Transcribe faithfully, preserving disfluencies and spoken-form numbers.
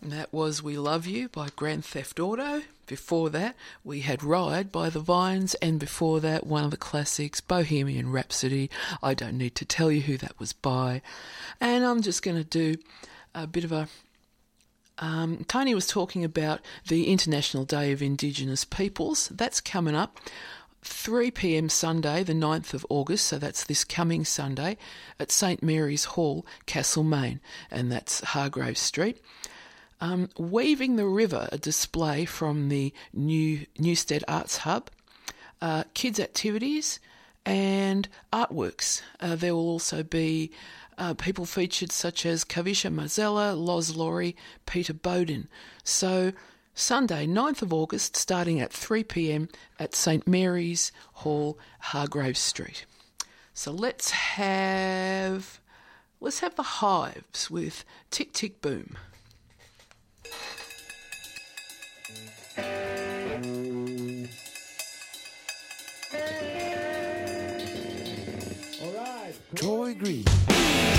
And that was We Love You by Grand Theft Auto. Before that, we had Ride by The Vines, and before that, one of the classics, Bohemian Rhapsody. I don't need to tell you who that was by. And I'm just going to do a bit of a... Um, Tony was talking about the International Day of Indigenous Peoples. That's coming up. three p.m. Sunday, the ninth of August, so that's this coming Sunday, at St Mary's Hall, Castlemaine, and that's Hargrave Street. Um, Weaving the River, a display from the New Newstead Arts Hub, uh, kids' activities and artworks. Uh, there will also be uh, people featured such as Kavisha Marzella, Loz Laurie, Peter Bowden. So Sunday, ninth of August, starting at three p.m. at St Mary's Hall, Hargrave Street. So let's have let's have the Hives with Tick Tick Boom. Troy Green.